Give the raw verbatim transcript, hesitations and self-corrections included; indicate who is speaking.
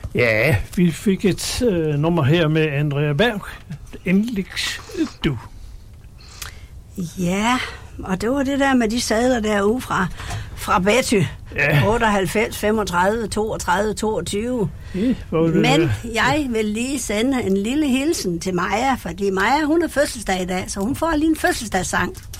Speaker 1: Ja, vi fik et øh, nummer her med Andrea Berg. Endelig du.
Speaker 2: Ja, og det var det der med de sadler derude fra, fra Betty. Ja. otteoghalvfems, femogtredive, toogtredive, toogtyve. Ja, Men der. jeg vil lige sende en lille hilsen til Maja, fordi Maja, hun har fødselsdag i dag, så hun får lige en fødselsdagssang.